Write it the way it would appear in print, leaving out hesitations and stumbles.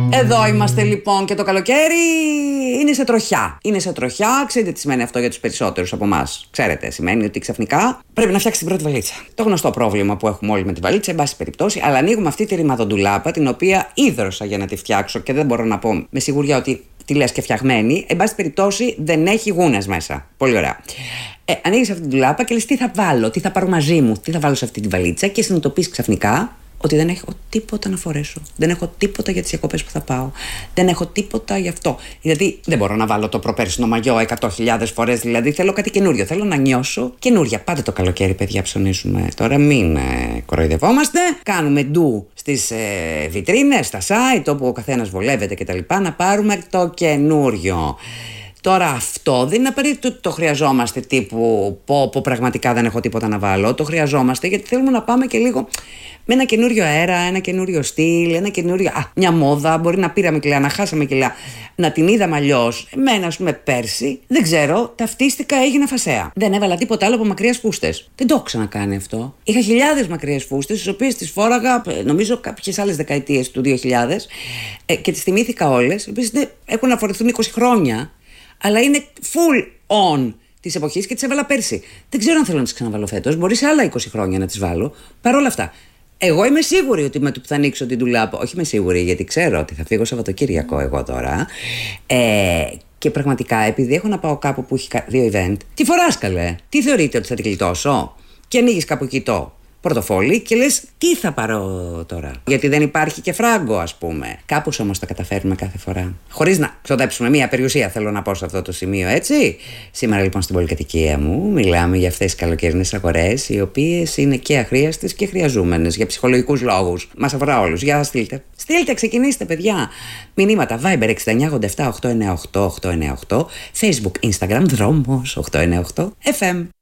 Εδώ είμαστε λοιπόν και το καλοκαίρι είναι σε τροχιά. Είναι σε τροχιά, ξέρετε τι σημαίνει αυτό για τους περισσότερους από εμάς. Ξέρετε, σημαίνει ότι ξαφνικά πρέπει να φτιάξει την πρώτη βαλίτσα. Το γνωστό πρόβλημα που έχουμε όλοι με τη βαλίτσα, εν πάση περιπτώσει, αλλά ανοίγουμε αυτή τη ρημαδοντουλάπα, την οποία ίδρωσα για να τη φτιάξω και δεν μπορώ να πω με σιγουριά ότι τη λες και φτιαγμένη. Εν πάση περιπτώσει, δεν έχει γούνες μέσα. Πολύ ωραία. Ανοίγεις αυτή την ντουλάπα και λες τι θα βάλω, τι θα πάρω μαζί μου, τι θα βάλω σε αυτή τη βαλίτσα και συνειδητοποιείς ξαφνικά ότι δεν έχω τίποτα να φορέσω. Δεν έχω τίποτα για τις διακοπές που θα πάω. Δεν έχω τίποτα γι' αυτό. Γιατί δεν μπορώ να βάλω το προπέρσινο μαγιό 100.000 φορές. Δηλαδή θέλω κάτι καινούριο. Θέλω να νιώσω καινούρια. Πάντα το καλοκαίρι, παιδιά, ψωνίζουμε. Τώρα μην κοροϊδευόμαστε. Κάνουμε ντου στις βιτρίνες, στα site, όπου ο καθένας βολεύεται κτλ. Να πάρουμε το καινούριο. Τώρα αυτό δεν είναι απαραίτητο ότι το χρειαζόμαστε τύπου πω πραγματικά δεν έχω τίποτα να βάλω. Το χρειαζόμαστε γιατί θέλουμε να πάμε και λίγο με ένα καινούριο αέρα, ένα καινούριο στυλ, ένα καινούριο. Μια μόδα. Μπορεί να πήραμε κιλά, να χάσαμε κιλά, να την είδαμε αλλιώς. Εμένα, ας πούμε, πέρσι, δεν ξέρω, ταυτίστηκα, έγινα φασαία. Δεν έβαλα τίποτα άλλο από μακριές φούστες. Δεν το έχω ξανακάνει αυτό. Είχα χιλιάδες μακριές φούστες, τις οποίες τις φόραγα, νομίζω, κάποιες άλλες δεκαετίες του 2000 και τις θυμήθηκα όλες. Οι οποίες έχουν να φορεθούν 20 χρόνια. Αλλά είναι full on της εποχής και τις έβαλα πέρσι. Δεν ξέρω αν θέλω να τις ξαναβάλω φέτος. Μπορεί σε άλλα 20 χρόνια να τις βάλω. Παρ' όλα αυτά, εγώ είμαι σίγουρη ότι με το που θα ανοίξω την ντουλάπα. Όχι είμαι σίγουρη, γιατί ξέρω ότι θα φύγω Σαββατοκύριακο εγώ τώρα. Και πραγματικά, επειδή έχω να πάω κάπου που έχει 2 event, τι φοράς καλέ? Τι θεωρείτε ότι θα την γλιτώσω? Και ανοίγεις κάπου εκεί το πορτοφόλι και λες τι θα πάρω τώρα. Γιατί δεν υπάρχει και φράγκο, ας πούμε. Κάπως όμως τα καταφέρνουμε κάθε φορά. Χωρίς να ξοδέψουμε μία περιουσία, θέλω να πω σε αυτό το σημείο, έτσι. Σήμερα λοιπόν στην πολυκατοικία μου μιλάμε για αυτές τις καλοκαιρινές αγορές, οι οποίες είναι και αχρίαστες και χρειαζόμενες για ψυχολογικούς λόγους. Μας αφορά όλους. Για στείλτε. Στείλτε, ξεκινήστε, παιδιά. Μηνύματα Viber 6987 898 898, Facebook, Instagram, Δρόμος 898 FM.